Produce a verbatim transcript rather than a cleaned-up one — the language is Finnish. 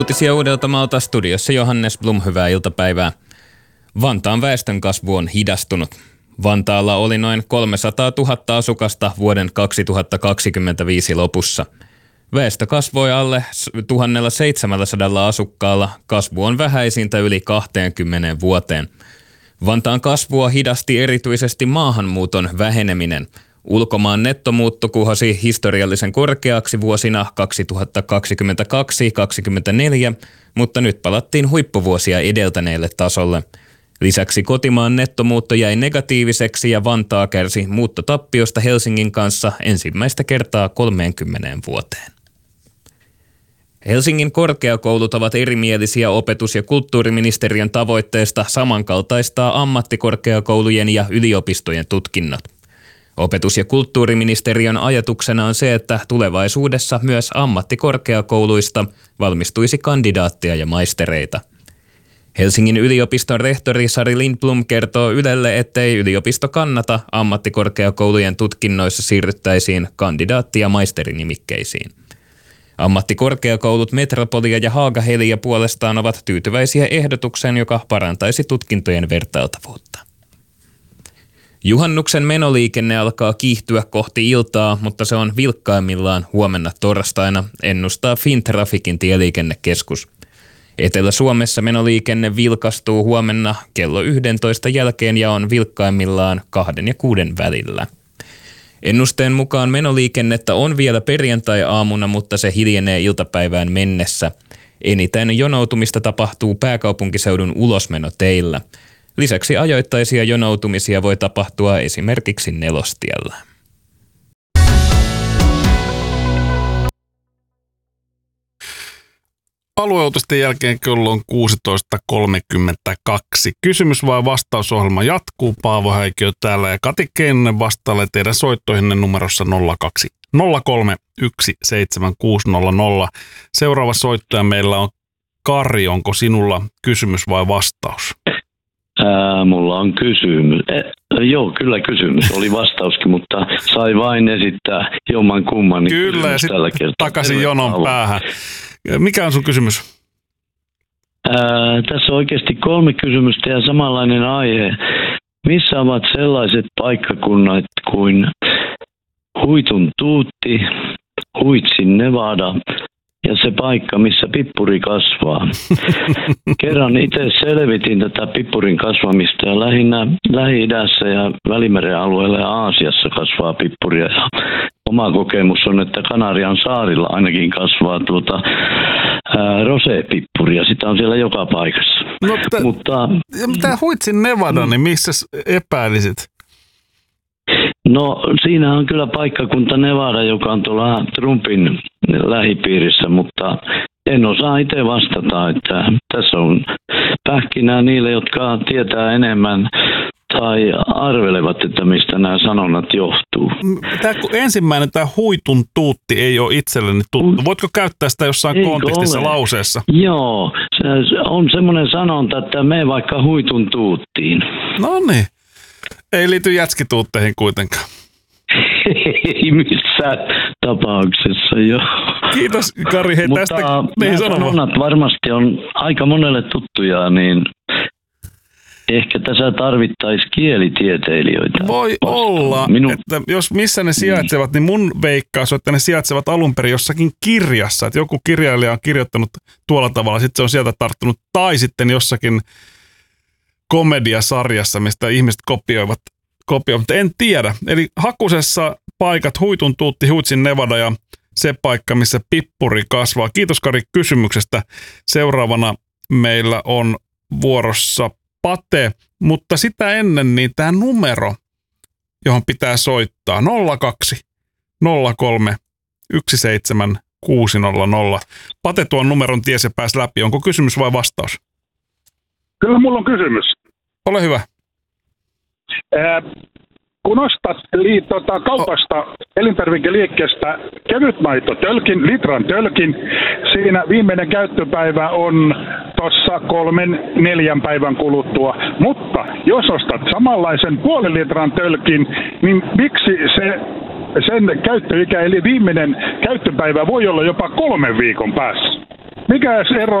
Uutisia Uudeltamaalta, studiossa Johannes Blum, hyvää iltapäivää. Vantaan väestönkasvu on hidastunut. Vantaalla oli noin kolmesataatuhatta asukasta vuoden kaksituhattakaksikymmentäviisi lopussa. Väestö kasvoi alle tuhatseitsemänsataa asukkaalla. Kasvu on vähäisintä yli kaksikymmentä vuoteen. Vantaan kasvua hidasti erityisesti maahanmuuton väheneminen. Ulkomaan nettomuutto kuhosi historiallisen korkeaksi vuosina kaksituhattakaksikymmentäkaksi kaksikymmentäneljä, mutta nyt palattiin huippuvuosia edeltäneelle tasolle. Lisäksi kotimaan nettomuutto jäi negatiiviseksi ja Vantaa kärsi muuttotappiosta Helsingin kanssa ensimmäistä kertaa kolmeenkymmeneen vuoteen. Helsingin korkeakoulut ovat erimielisiä opetus- ja kulttuuriministeriön tavoitteesta samankaltaistaa ammattikorkeakoulujen ja yliopistojen tutkinnot. Opetus- ja kulttuuriministeriön ajatuksena on se, että tulevaisuudessa myös ammattikorkeakouluista valmistuisi kandidaatteja ja maistereita. Helsingin yliopiston rehtori Sari Lindblom kertoo Ylelle, ettei yliopisto kannata ammattikorkeakoulujen tutkinnoissa siirryttäisiin kandidaatti- ja maisterinimikkeisiin. Ammattikorkeakoulut Metropolia ja Haaga-Helia puolestaan ovat tyytyväisiä ehdotukseen, joka parantaisi tutkintojen vertailtavuutta. Juhannuksen menoliikenne alkaa kiihtyä kohti iltaa, mutta se on vilkkaimmillaan huomenna torstaina, ennustaa Fintraficin tieliikennekeskus. Etelä-Suomessa menoliikenne vilkastuu huomenna kello yksitoista jälkeen ja on vilkkaimmillaan kahden ja kuuden välillä. Ennusteen mukaan menoliikennettä on vielä perjantai-aamuna, mutta se hiljenee iltapäivään mennessä. Eniten jonoutumista tapahtuu pääkaupunkiseudun ulosmenoteillä. Lisäksi ajoittaisia jonoutumisia voi tapahtua esimerkiksi Nelostiellä. Alueuutisten jälkeen kello on kuusitoista kolmekymmentäkaksi. Kysymys vai vastausohjelma jatkuu. Paavo Häikiö täällä ja Kati Keinonen vastailee teidän soittoihinne numerossa nolla kaksi nolla kolme yksi seitsemän kuusi nolla nolla. Seuraava soittaja meillä on Kari. Onko sinulla kysymys vai vastaus? Ää, mulla on kysymys. Eh, joo, kyllä kysymys. Oli vastauskin, mutta sai vain esittää jomman kumman. Kyllä, ja sitten takaisin jonon päähän. Mikä on sun kysymys? Ää, tässä on oikeasti kolme kysymystä ja samanlainen aihe. Missä ovat sellaiset paikkakunnat kuin Huitun Tuutti, Huitsin Nevada ja se paikka, missä pippuri kasvaa? Kerran itse selvitin tätä pippurin kasvamista ja lähinnä Lähi-idässä ja Välimeren alueella ja Aasiassa kasvaa pippuria. Ja oma kokemus on, että Kanarian saarilla ainakin kasvaa tuota ää, rosépippuria. Sitä on siellä joka paikassa. No, t- Mutta tämä Huitsin Nevada, niin missä epäilisit? No siinä on kyllä paikkakunta Nevada, joka on tuolla Trumpin lähipiirissä, mutta en osaa itse vastata, että tässä on pähkinää niille, jotka tietää enemmän tai arvelevat, että mistä nämä sanonnat johtuu. Tämä ensimmäinen, tämä Huitun Tuutti ei ole itselleni tuttu. Voitko käyttää sitä jossain Eikö kontekstissa ole? Lauseessa? Joo, se on semmoinen sanonta, että mene vaikka Huitun Tuuttiin. No niin. Ei liity jätskituutteihin kuitenkaan. Ei missään tapauksessa, joo. Kiitos Kari, hei Mutta tästä. Niin, sanonnat varmasti on aika monelle tuttuja, niin ehkä tässä tarvittaisiin kielitieteilijöitä. Voi vastaan. olla, Minun... että jos missä ne sijaitsevat, niin mun veikkaus on, että ne sijaitsevat alun perin jossakin kirjassa. Että joku kirjailija on kirjoittanut tuolla tavalla, sitten se on sieltä tarttunut. Tai sitten jossakin komediasarjassa, mistä ihmiset kopioivat, kopioivat. En tiedä. Eli hakusessa paikat Huitun Tuutti, Huitsin Nevada ja se paikka, missä pippuri kasvaa. Kiitos Kari kysymyksestä. Seuraavana meillä on vuorossa Pate, mutta sitä ennen niin tämä numero, johon pitää soittaa nolla kaksi nolla kolme yksi seitsemän kuusi nolla nolla. Pate tuon numeron ties ja pääsi läpi. Onko kysymys vai vastaus? Kyllä mulla on kysymys. Ole hyvä. Ää, kun ostat li, tota, kaupasta oh. elintarvikeliikkeestä kevytmaitotölkin, litran tölkin, siinä viimeinen käyttöpäivä on tuossa kolmen, neljän päivän kuluttua. Mutta jos ostat samanlaisen puolen litran tölkin, niin miksi se, sen käyttöikä, eli viimeinen käyttöpäivä voi olla jopa kolmen viikon päässä? mikä ero